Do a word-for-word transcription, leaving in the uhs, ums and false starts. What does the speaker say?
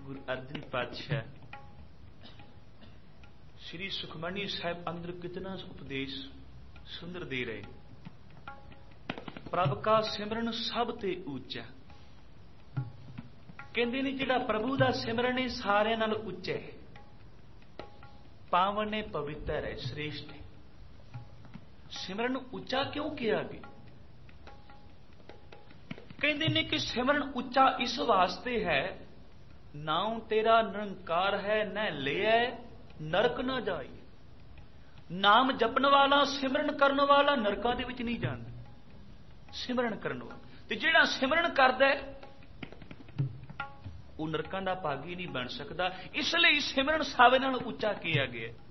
ਗੁਰੂ ਅਰਜਨ ਪਾਤਸ਼ਾਹ श्री सुखमनी साहिब अंदर कितना उपदेश सुंदर दे रहे। प्रभ का सिमरन सब ते ऊंचा, कहते ने जिहड़ा प्रभु का सिमरन है सारे नाल उच्चा है, पावन है, पवित्र है, श्रेष्ठ है। सिमरन उच्चा क्यों किया गया? कहते ने कि सिमरन उच्चा इस वास्ते है, नाम तेरा निरंकार है, न लिया नरक ना जाए। नाम जपन वाला, सिमरन करने वाला नरकां दे विच नहीं जांदा। सिमरन करन वाला ते जिहड़ा सिमरन करदा है वो नरकां दा भागी नहीं बन सकदा। इसलिए सिमरन सावे नाल उच्चा किया गया।